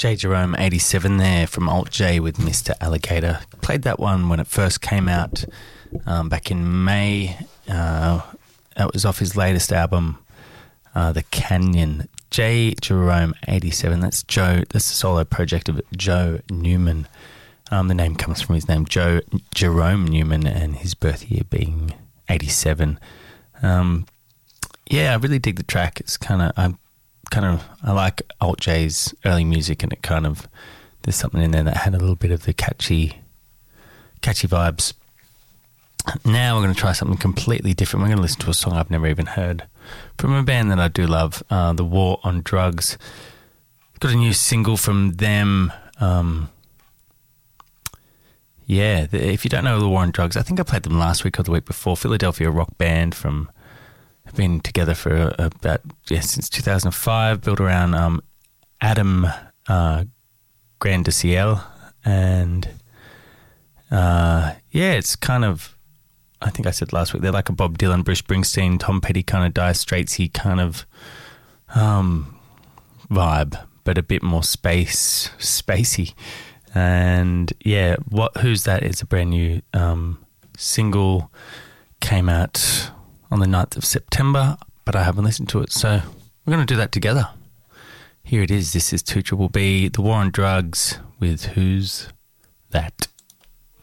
J. Jerome 87 there from Alt J with Mr. Alligator. Played that one when it first came out back in May. That was off his latest album, The Canyon. J. Jerome 87. That's the solo project of Joe Newman. The name comes from his name, Jerome Newman, and his birth year being 87. I really dig the track. It's I like Alt J's early music, and there's something in there that had a little bit of the catchy vibes. Now we're going to try something completely different. We're going to listen to a song I've never even heard from a band that I do love, The War on Drugs. Got a new single from them. If you don't know The War on Drugs, I think I played them last week or the week before. Philadelphia rock band have been together for since 2005, built around Adam Grandiciel, and it's kind of, I think I said last week, they're like a Bob Dylan, Bruce Springsteen, Tom Petty kind of Dire Straitsy kind of vibe, but a bit more spacey. And Who's That is a brand new single, came out on the 9th of September, but I haven't listened to it, so we're going to do that together. Here it is. This is 2BBB, The War on Drugs with Who's That?